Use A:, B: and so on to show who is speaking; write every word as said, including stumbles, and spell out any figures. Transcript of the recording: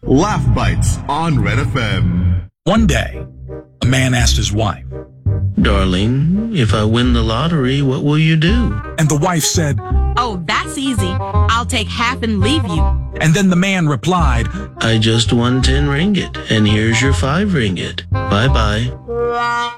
A: Laugh Bites on Red F M.
B: One day, a man asked his wife,
C: "Darling, if I win the lottery, what will you do?"
B: and the wife said,
D: "Oh, that's easy. I'll take half and leave you."
B: and then the man replied,
C: "I just won ten ringgit, and here's your five ringgit. Bye-bye."